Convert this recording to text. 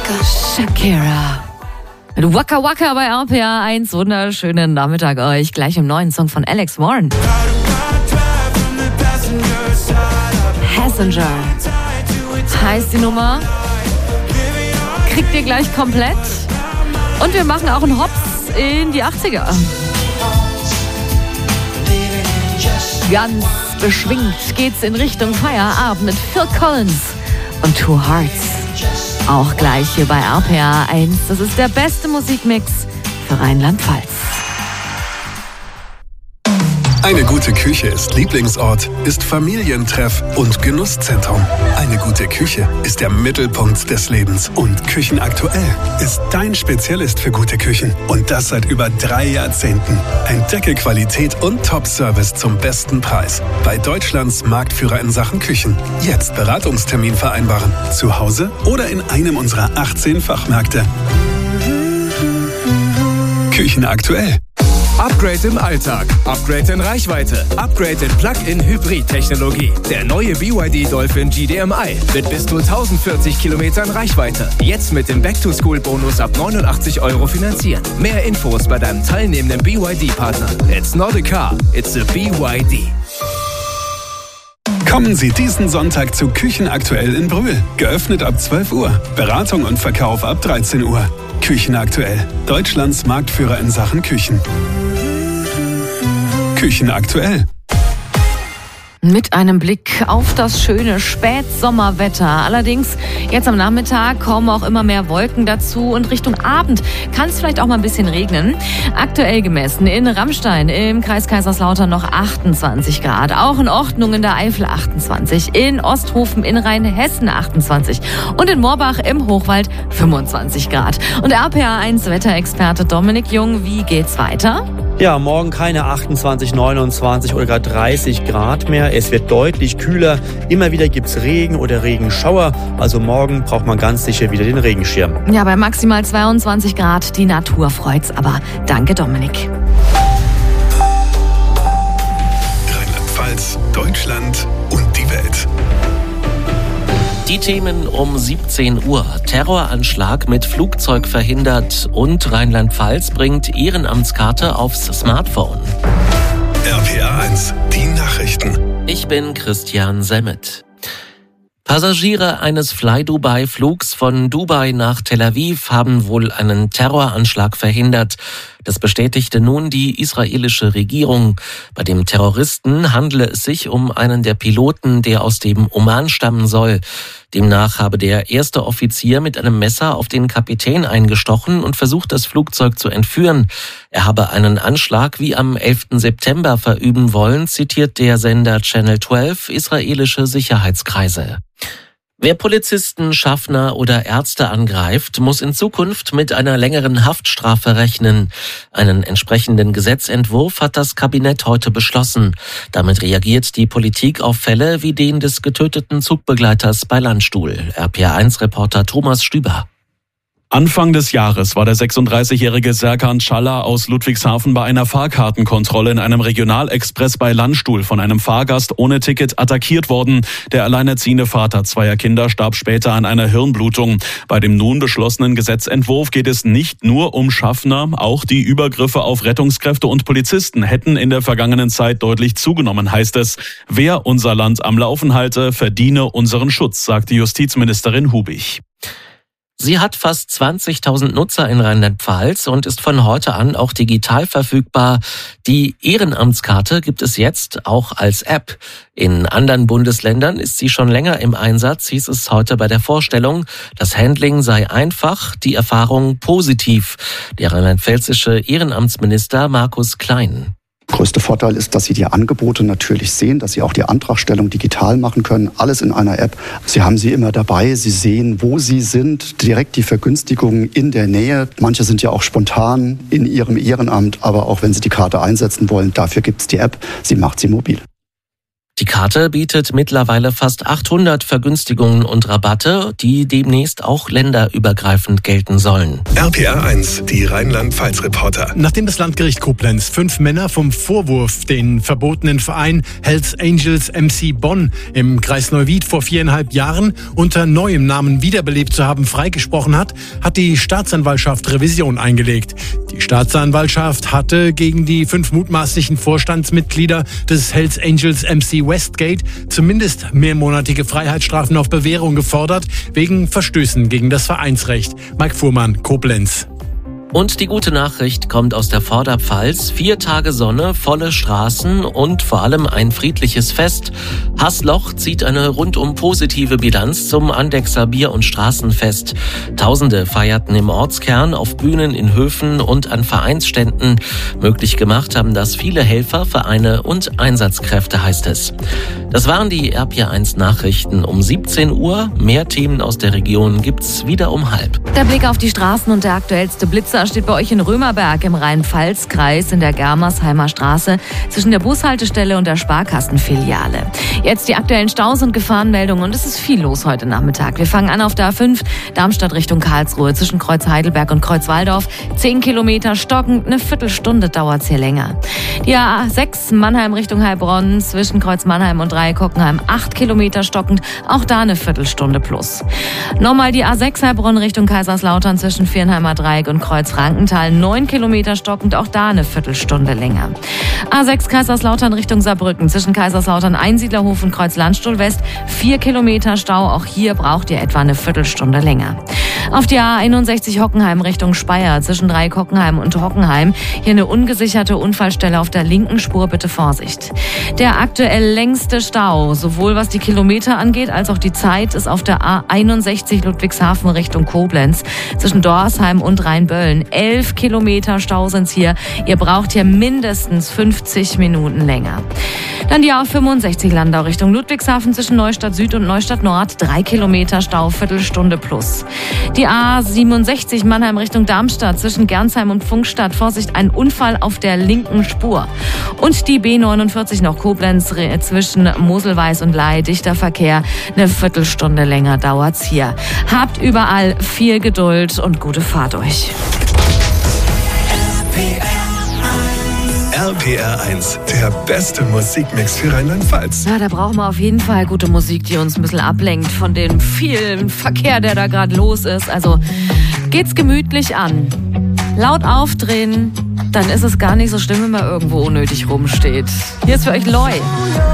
Shakira. Mit Waka Waka bei RPA 1. Wunderschönen Nachmittag euch. Gleich im neuen Song von Alex Warren. Passenger heißt die Nummer. Kriegt ihr gleich komplett. Und wir machen auch einen Hops in die 80er. Ganz beschwingt geht's in Richtung Feierabend mit Phil Collins und Two Hearts. Auch gleich hier bei RPA 1. Das ist der beste Musikmix für Rheinland-Pfalz. Eine gute Küche ist Lieblingsort, ist Familientreff und Genusszentrum. Eine gute Küche ist der Mittelpunkt des Lebens. Und Küchenaktuell ist dein Spezialist für gute Küchen. Und das seit über 3 Jahrzehnten. Entdecke Qualität und Top-Service zum besten Preis. Bei Deutschlands Marktführer in Sachen Küchen. Jetzt Beratungstermin vereinbaren. Zu Hause oder in einem unserer 18 Fachmärkte. Küchenaktuell. Upgrade im Alltag, Upgrade in Reichweite, Upgrade in Plug-in-Hybrid-Technologie. Der neue BYD Dolphin GDMI mit bis zu 1040 Kilometern Reichweite. Jetzt mit dem Back-to-School-Bonus ab 89 € finanzieren. Mehr Infos bei deinem teilnehmenden BYD-Partner. It's not a car, it's a BYD. Kommen Sie diesen Sonntag zu Küchenaktuell in Brühl. Geöffnet ab 12 Uhr. Beratung und Verkauf ab 13 Uhr. Küchenaktuell. Deutschlands Marktführer in Sachen Küchen. Küchenaktuell. Mit einem Blick auf das schöne Spätsommerwetter. Allerdings, jetzt am Nachmittag kommen auch immer mehr Wolken dazu und Richtung Abend kann es vielleicht auch mal ein bisschen regnen. Aktuell gemessen in Rammstein im Kreis Kaiserslautern noch 28 Grad. Auch in Ordnung in der Eifel 28. In Osthofen in Rheinhessen 28. Und in Moorbach im Hochwald 25 Grad. Und RPA 1 Wetterexperte Dominik Jung, wie geht's weiter? Ja, morgen keine 28, 29 oder gar 30 Grad mehr. Es wird deutlich kühler. Immer wieder gibt's Regen oder Regenschauer. Also morgen braucht man ganz sicher wieder den Regenschirm. Ja, bei maximal 22 Grad. Die Natur freut's aber. Danke, Dominik. Rheinland-Pfalz, Deutschland und die Welt. Die Themen um 17 Uhr. Terroranschlag mit Flugzeug verhindert und Rheinland-Pfalz bringt Ehrenamtskarte aufs Smartphone. RPA 1, die Nachrichten. Ich bin Christian Semmet. Passagiere eines Fly-Dubai-Flugs von Dubai nach Tel Aviv haben wohl einen Terroranschlag verhindert. Das bestätigte nun die israelische Regierung. Bei dem Terroristen handele es sich um einen der Piloten, der aus dem Oman stammen soll. Demnach habe der erste Offizier mit einem Messer auf den Kapitän eingestochen und versucht, das Flugzeug zu entführen. Er habe einen Anschlag wie am 11. September verüben wollen, zitiert der Sender Channel 12 israelische Sicherheitskreise. Wer Polizisten, Schaffner oder Ärzte angreift, muss in Zukunft mit einer längeren Haftstrafe rechnen. Einen entsprechenden Gesetzentwurf hat das Kabinett heute beschlossen. Damit reagiert die Politik auf Fälle wie den des getöteten Zugbegleiters bei Landstuhl. RPA1-Reporter Thomas Stüber. Anfang des Jahres war der 36-jährige Serkan Çalla aus Ludwigshafen bei einer Fahrkartenkontrolle in einem Regionalexpress bei Landstuhl von einem Fahrgast ohne Ticket attackiert worden. Der alleinerziehende Vater zweier Kinder starb später an einer Hirnblutung. Bei dem nun beschlossenen Gesetzentwurf geht es nicht nur um Schaffner, auch die Übergriffe auf Rettungskräfte und Polizisten hätten in der vergangenen Zeit deutlich zugenommen, heißt es. Wer unser Land am Laufen halte, verdiene unseren Schutz, sagte Justizministerin Hubich. Sie hat fast 20.000 Nutzer in Rheinland-Pfalz und ist von heute an auch digital verfügbar. Die Ehrenamtskarte gibt es jetzt auch als App. In anderen Bundesländern ist sie schon länger im Einsatz, hieß es heute bei der Vorstellung. Das Handling sei einfach, die Erfahrung positiv. Der rheinland-pfälzische Ehrenamtsminister Markus Klein. Größter Vorteil ist, dass Sie die Angebote natürlich sehen, dass Sie auch die Antragstellung digital machen können, alles in einer App. Sie haben sie immer dabei, Sie sehen, wo Sie sind, direkt die Vergünstigungen in der Nähe. Manche sind ja auch spontan in ihrem Ehrenamt, aber auch wenn Sie die Karte einsetzen wollen, dafür gibt es die App, sie macht sie mobil. Die Karte bietet mittlerweile fast 800 Vergünstigungen und Rabatte, die demnächst auch länderübergreifend gelten sollen. RPR 1, die Rheinland-Pfalz-Reporter. Nachdem das Landgericht Koblenz 5 Männer vom Vorwurf, den verbotenen Verein Hells Angels MC Bonn im Kreis Neuwied vor 4,5 Jahren unter neuem Namen wiederbelebt zu haben, freigesprochen hat, hat die Staatsanwaltschaft Revision eingelegt. Die Staatsanwaltschaft hatte gegen die 5 mutmaßlichen Vorstandsmitglieder des Hells Angels MC Westgate zumindest mehrmonatige Freiheitsstrafen auf Bewährung gefordert, wegen Verstößen gegen das Vereinsrecht. Mike Fuhrmann, Koblenz. Und die gute Nachricht kommt aus der Vorderpfalz. 4 Tage Sonne, volle Straßen und vor allem ein friedliches Fest. Haßloch zieht eine rundum positive Bilanz zum Andechser Bier- und Straßenfest. Tausende feierten im Ortskern, auf Bühnen, in Höfen und an Vereinsständen. Möglich gemacht haben das viele Helfer, Vereine und Einsatzkräfte, heißt es. Das waren die RPR1 Nachrichten um 17 Uhr. Mehr Themen aus der Region gibt's wieder um 12:30. Der Blick auf die Straßen und der aktuellste Blitzer steht bei euch in Römerberg im Rhein-Pfalz-Kreis in der Germersheimer Straße zwischen der Bushaltestelle und der Sparkassenfiliale. Jetzt die aktuellen Staus und Gefahrenmeldungen und es ist viel los heute Nachmittag. Wir fangen an auf der A5 Darmstadt Richtung Karlsruhe zwischen Kreuz Heidelberg und Kreuz Walldorf. 10 Kilometer stockend, eine Viertelstunde dauert's hier länger. Die A6 Mannheim Richtung Heilbronn zwischen Kreuz Mannheim und Dreieck-Hockenheim 8 Kilometer stockend, auch da eine Viertelstunde plus. Nochmal die A6 Heilbronn Richtung Kaiserslautern zwischen Viernheimer Dreieck und Kreuz Frankenthal 9 Kilometer stockend, auch da eine Viertelstunde länger. A6 Kaiserslautern Richtung Saarbrücken zwischen Kaiserslautern Einsiedlerhof und Kreuz Landstuhl West 4 Kilometer Stau, auch hier braucht ihr etwa eine Viertelstunde länger. Auf die A61 Hockenheim Richtung Speyer zwischen Dreieck-Hockenheim und Hockenheim hier eine ungesicherte Unfallstelle auf der linken Spur, bitte Vorsicht. Der aktuell längste Stau, sowohl was die Kilometer angeht, als auch die Zeit, ist auf der A61 Ludwigshafen Richtung Koblenz zwischen Dorsheim und Rheinböllen. 11 Kilometer Stau sind's hier. Ihr braucht hier mindestens 50 Minuten länger. Dann die A65 Landau Richtung Ludwigshafen zwischen Neustadt Süd und Neustadt Nord. 3 Kilometer Stau, Viertelstunde plus. Die A67 Mannheim Richtung Darmstadt zwischen Gernsheim und Pfungstadt. Vorsicht, ein Unfall auf der linken Spur. Und die B49 noch Koblenz zwischen Moselweiß und Ley. Dichter Verkehr. Eine Viertelstunde länger dauert's hier. Habt überall viel Geduld und gute Fahrt euch. RPR 1, der beste Musikmix für Rheinland-Pfalz. Ja, da brauchen wir auf jeden Fall gute Musik, die uns ein bisschen ablenkt von dem vielen Verkehr, der da gerade los ist. Also geht's gemütlich an. Laut aufdrehen, dann ist es gar nicht so schlimm, wenn man irgendwo unnötig rumsteht. Hier ist für euch Loy.